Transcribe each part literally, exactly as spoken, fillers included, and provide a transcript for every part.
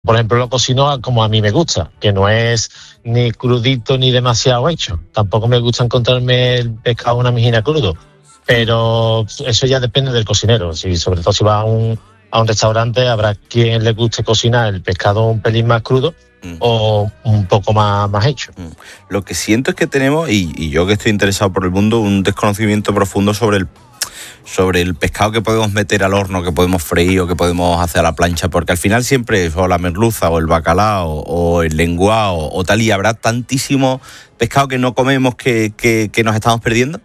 por ejemplo, lo cocino como a mí me gusta, que no es ni crudito ni demasiado hecho. Tampoco me gusta encontrarme el pescado en una mijina crudo, pero eso ya depende del cocinero. Si, sobre todo si va a un, a un restaurante, habrá quien le guste cocinar el pescado un pelín más crudo mm. o un poco más, más hecho. Mm. Lo que siento es que tenemos, y, y yo que estoy interesado por el mundo, un desconocimiento profundo sobre el sobre el pescado que podemos meter al horno, que podemos freír o que podemos hacer a la plancha, porque al final siempre es o la merluza o el bacalao o el lenguao o tal, y habrá tantísimo pescado que no comemos que, que, que nos estamos perdiendo.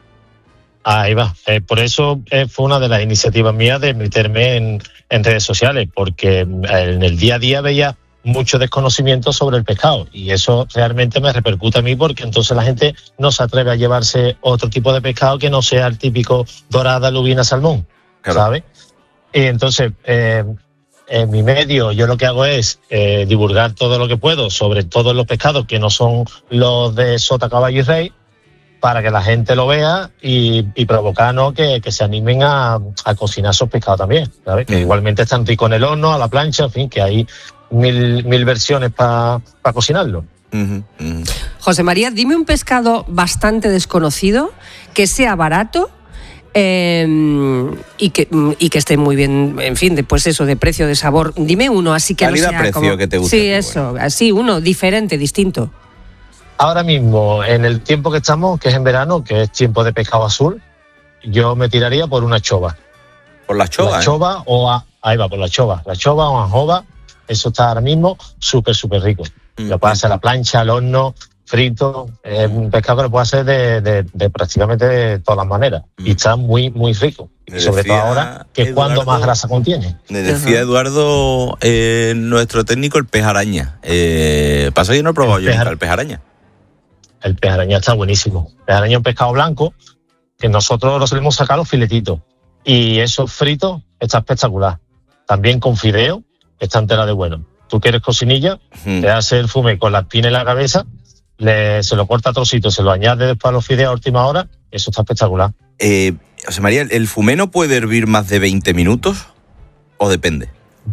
Ahí va. Eh, por eso eh, fue una de las iniciativas mías de meterme en, en redes sociales, porque en el día a día veía mucho desconocimiento sobre el pescado y eso realmente me repercute a mí, porque entonces la gente no se atreve a llevarse otro tipo de pescado que no sea el típico dorada, lubina, salmón, claro. ¿Sabes? Y entonces eh, en mi medio yo lo que hago es eh, divulgar todo lo que puedo sobre todos los pescados que no son los de sota, caballo y rey, para que la gente lo vea y, y provocar, ¿no?, que, que se animen a, a cocinar esos pescados también, ¿sabes? Que igualmente están ricos en el horno, a la plancha, en fin, que hay mil, mil versiones para pa cocinarlo. Uh-huh, uh-huh. José María, dime un pescado bastante desconocido, que sea barato eh, y, que, y que esté muy bien, en fin, de, pues eso, de precio, de sabor. Dime uno, así que calidad, no sea precio como... que te guste. Sí, eso, bueno. Así, uno diferente, distinto. Ahora mismo, en el tiempo que estamos, que es en verano, que es tiempo de pescado azul, yo me tiraría por una chova. ¿Por la chova? La ¿eh? chova o... A, ahí va, por la chova. La chova o anjova, eso está ahora mismo súper, súper rico. Mm, lo puedes hacer a la plancha, al horno, frito. Es un pescado que lo puedes hacer de, de, de prácticamente de todas las maneras. Mm. Y está muy, muy rico. Y sobre todo ahora, que es cuando más grasa contiene. Me decía uh-huh. Eduardo, eh, nuestro técnico, el pez araña. Eh, pasa que yo no he probado el yo nunca el pez araña. El pez araña está buenísimo. El pez araña es un pescado blanco que nosotros lo solemos sacar los filetitos. Y eso frito está espectacular. También con fideo está entera de bueno. Tú quieres cocinilla, uh-huh. te hace el fume con la espina en la cabeza, le, se lo corta a trocitos, se lo añade después a los fideos a última hora, eso está espectacular. Eh, José María, ¿el fumé no puede hervir más de veinte minutos? ¿O depende?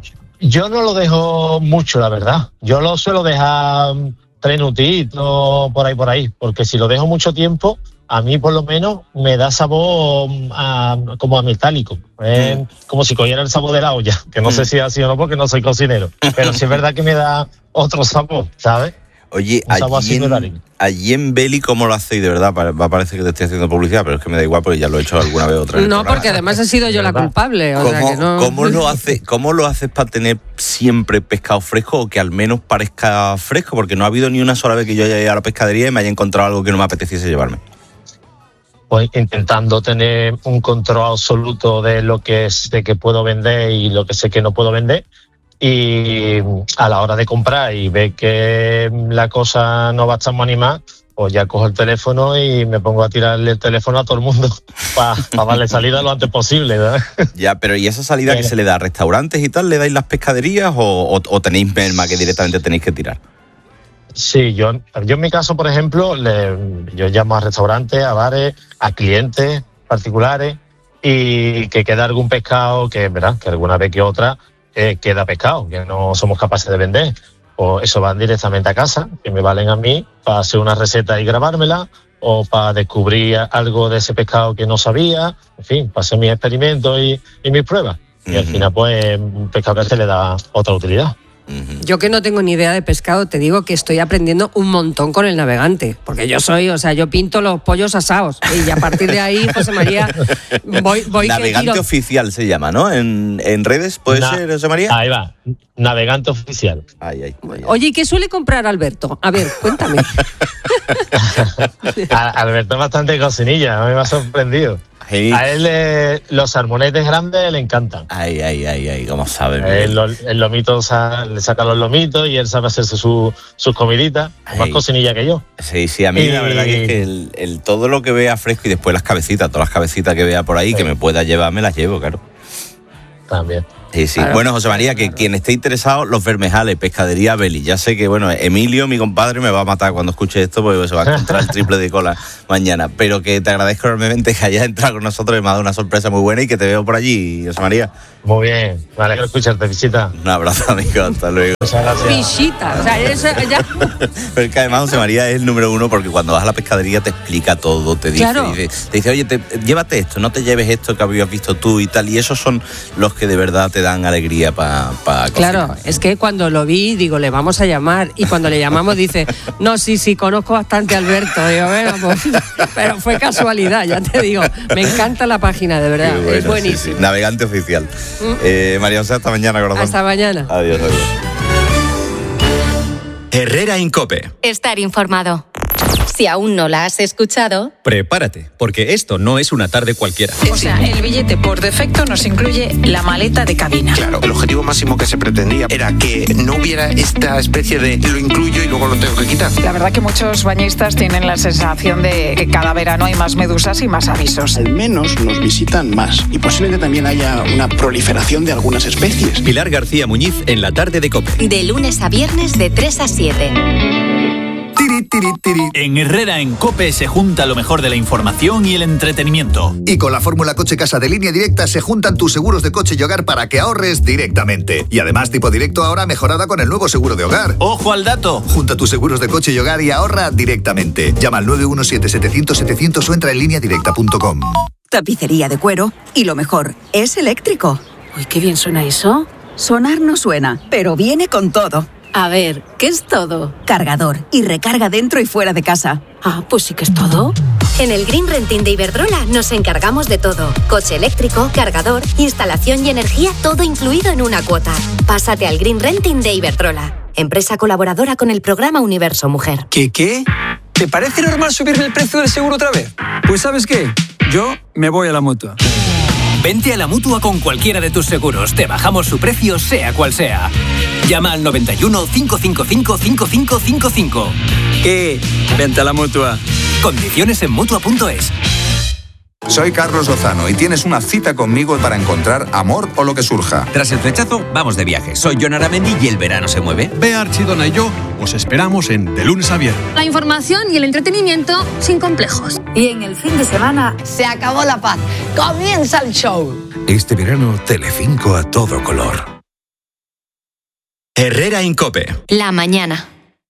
Yo no lo dejo mucho, la verdad. Yo lo suelo dejar tres minutitos, por ahí, por ahí, porque si lo dejo mucho tiempo, a mí por lo menos me da sabor a, como a metálico, eh, mm. como si cogiera el sabor de la olla, que no mm. sé si es así o no porque no soy cocinero, pero sí es verdad que me da otro sabor, ¿sabes? Oye, allí en, allí en Beli, ¿cómo lo hacéis? De verdad, va a parecer que te estoy haciendo publicidad, pero es que me da igual porque ya lo he hecho alguna vez otra vez. No, porque además he sido yo la culpable. O ¿Cómo, sea que no... ¿cómo, lo hace, ¿Cómo lo haces para tener siempre pescado fresco o que al menos parezca fresco? Porque no ha habido ni una sola vez que yo haya ido a la pescadería y me haya encontrado algo que no me apeteciese llevarme. Pues intentando tener un control absoluto de lo que sé que puedo vender y lo que sé que no puedo vender. Y a la hora de comprar y ver que la cosa no va a estar muy animada, pues ya cojo el teléfono y me pongo a tirarle el teléfono a todo el mundo para pa darle salida lo antes posible, ¿verdad? Ya, pero ¿y esa salida que se le da a restaurantes y tal? ¿Le dais las pescaderías o, o, o tenéis merma que directamente tenéis que tirar? Sí, yo, yo en mi caso, por ejemplo, le, yo llamo a restaurantes, a bares, a clientes particulares y que queda algún pescado que, ¿verdad?, que alguna vez que otra eh, queda pescado, que no somos capaces de vender. O eso van directamente a casa, que me valen a mí para hacer una receta y grabármela, o para descubrir algo de ese pescado que no sabía, en fin, para hacer mis experimentos y, y mis pruebas. Uh-huh. Y al final, pues, un pescado que se le da otra utilidad. Yo que no tengo ni idea de pescado, te digo que estoy aprendiendo un montón con el navegante, porque yo soy, o sea, yo pinto los pollos asados y a partir de ahí, José María, voy... voy navegante que oficial se llama, ¿no? En, en redes, ¿puede Na- ser, José María? Ahí va, navegante oficial. Ay, ay, ay, ay. Oye, ¿y qué suele comprar Alberto? A ver, cuéntame. Alberto es bastante cocinilla, a mí me ha sorprendido. Sí. A él eh, los salmonetes grandes le encantan. Ay, ay, ay, ay, ¿cómo sabe? El, el lomito, o sea, le saca los lomitos y él sabe hacerse su, sus comiditas. Más cocinilla que yo. Sí, sí, a mí y... la verdad que es que el, el, todo lo que vea fresco y después las cabecitas, todas las cabecitas que vea por ahí, sí, que me pueda llevar, me las llevo, claro. También. Sí, sí. Claro. Bueno, José María, que quien esté interesado, Los Bermejales, Pescadería Beli. Ya sé que, bueno, Emilio, mi compadre, me va a matar cuando escuche esto porque se va a encontrar el triple de cola mañana. Pero que te agradezco enormemente que hayas entrado con nosotros y me ha dado una sorpresa muy buena y que te veo por allí, José María. Muy bien, me alegro escucharte, visita. Un abrazo, amigo, hasta luego. Muchas gracias. Visita, o sea, eso ya... Pero es que además José María es el número uno porque cuando vas a la pescadería te explica todo, te dice, Claro. dice, te dice oye, te, llévate esto, no te lleves esto que habías visto tú y tal. Y esos son los que de verdad te dan alegría para pa Claro, es que cuando lo vi, digo, le vamos a llamar. Y cuando le llamamos dice, no, sí, sí, conozco bastante a Alberto. Digo, bueno, pues, pero fue casualidad, ya te digo. Me encanta la página, de verdad, Bueno, es buenísimo. sí, sí. Navegante oficial. Mm. Eh, María José, hasta mañana, corazón. Hasta mañana. Adiós, adiós. Herrera Incope. Estar informado. Si aún no la has escuchado, Prepárate, porque esto no es una tarde cualquiera. O sea, el billete por defecto nos incluye la maleta de cabina. Claro, el objetivo máximo que se pretendía era que no hubiera esta especie de lo incluyo y luego lo tengo que quitar. La verdad que muchos bañistas tienen la sensación de que cada verano hay más medusas y más avisos. Al menos nos visitan más y posiblemente también haya una proliferación de algunas especies. Pilar García Muñiz en la tarde de COPE. de lunes a viernes de tres a siete. En Herrera en COPE se junta lo mejor de la información y el entretenimiento. Y con la fórmula Coche Casa de Línea Directa se juntan tus seguros de coche y hogar para que ahorres directamente. Y además tipo directo ahora mejorada con el nuevo seguro de hogar. ¡Ojo al dato! Junta tus seguros de coche y hogar y ahorra directamente. Llama al nueve uno siete, setecientos, setecientos o entra en línea directa punto com. Tapicería de cuero y lo mejor, es eléctrico. Uy, qué bien suena eso. Sonar no suena, pero viene con todo. A ver, ¿qué es todo? Cargador y recarga dentro y fuera de casa. Ah, pues sí que es todo. En el Green Renting de Iberdrola nos encargamos de todo. Coche eléctrico, cargador, instalación y energía, todo incluido en una cuota. Pásate al Green Renting de Iberdrola, empresa colaboradora con el programa Universo Mujer. ¿Qué qué? ¿Te parece normal subirme el precio del seguro otra vez? Pues ¿sabes qué? Yo me voy a la Mutua. Vente a la Mutua con cualquiera de tus seguros. Te bajamos su precio, sea cual sea. Llama al noventa y uno, cinco cinco cinco, cinco cinco cinco cinco. ¿Qué? Vente a la Mutua. Condiciones en Mutua punto es. Soy Carlos Lozano y tienes una cita conmigo para encontrar amor o lo que surja. Tras el flechazo, vamos de viaje. Soy Jon Aramendi y el verano se mueve. Bea Archidona y yo os esperamos en De Lunes a Viernes. La información y el entretenimiento sin complejos. Y en el fin de semana se acabó la paz. Comienza el show. Este verano, Telecinco a todo color. Herrera Incope. La mañana.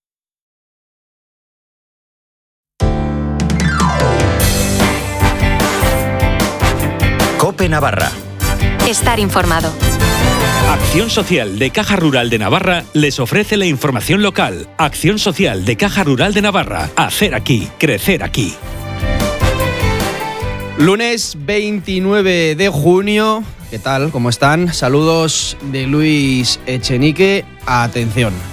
COPE Navarra. Estar informado. Acción Social de Caja Rural de Navarra les ofrece la información local. Acción Social de Caja Rural de Navarra. Hacer aquí, crecer aquí. Lunes veintinueve de junio. ¿Qué tal? ¿Cómo están? Saludos de Luis Echenique. Atención.